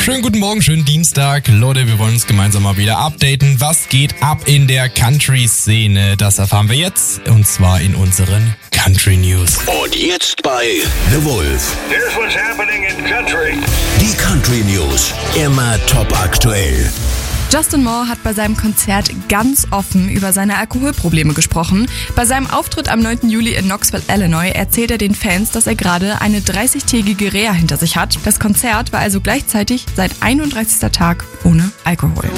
Schönen guten Morgen, schönen Dienstag. Leute, wir wollen uns gemeinsam mal wieder updaten. Was geht ab in der Country-Szene? Das erfahren wir jetzt, und zwar in unseren Country News. Und jetzt bei The Wolf. Here's what's happening in country. Die Country News. Immer top aktuell. Justin Moore hat bei seinem Konzert ganz offen über seine Alkoholprobleme gesprochen. Bei seinem Auftritt am 9. Juli in Knoxville, Illinois, erzählt er den Fans, dass er gerade eine 30-tägige Reha hinter sich hat. Das Konzert war also gleichzeitig sein 31. Tag ohne Alkohol.